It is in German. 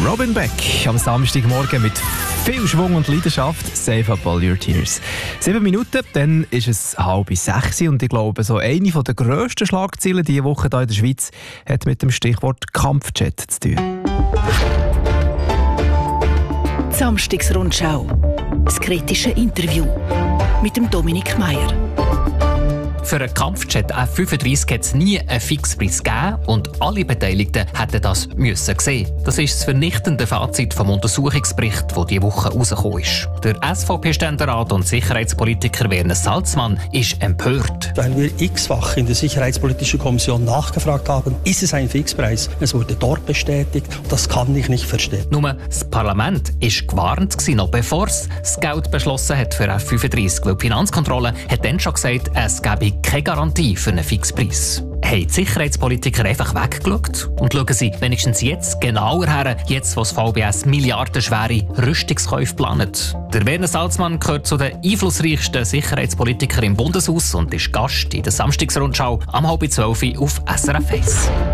Robin Beck am Samstagmorgen mit viel Schwung und Leidenschaft. Save up all your tears. 7 Minuten, dann ist es 5:30 und ich glaube, so eine der grössten Schlagzeilen diese Woche hier in der Schweiz hat mit dem Stichwort Kampfjet zu tun. Die Samstagsrundschau. Das kritische Interview mit dem Dominik Meier. Für einen Kampfjet F-35 hat es nie einen Fixpreis gegeben und alle Beteiligten hätten das müssen sehen. Das ist das vernichtende Fazit vom Untersuchungsbericht, der diese Woche herausgekommen ist. Der SVP-Ständerat und Sicherheitspolitiker Werner Salzmann ist empört. Weil wir x-fach in der Sicherheitspolitischen Kommission nachgefragt haben, ist es ein Fixpreis? Es wurde dort bestätigt. Das kann ich nicht verstehen. Nur das Parlament war gewarnt, noch bevor es das Geld beschlossen hat für F-35, weil die Finanzkontrolle hat dann schon gesagt, es gebe keine Garantie für einen Fixpreis. Haben die Sicherheitspolitiker einfach weggeschaut? Und schauen sie wenigstens jetzt genauer her, jetzt wo das VBS milliardenschwere Rüstungskäufe plant. Der Werner Salzmann gehört zu den einflussreichsten Sicherheitspolitikern im Bundeshaus und ist Gast in der Samstagsrundschau am 11:30 auf SRF 1.